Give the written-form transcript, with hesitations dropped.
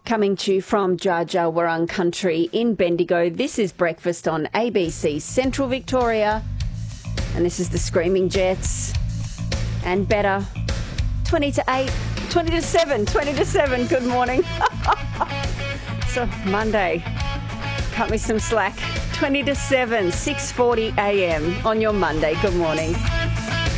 Coming to you from Dja Dja Wurrung country in Bendigo, this is Breakfast on ABC Central Victoria. And this is the Screaming Jets. And better, 20 to 8, 20 to 7, 20 to 7, good morning. So Monday, cut me some slack. 20 to 7, 6:40 a.m. on your Monday, good morning.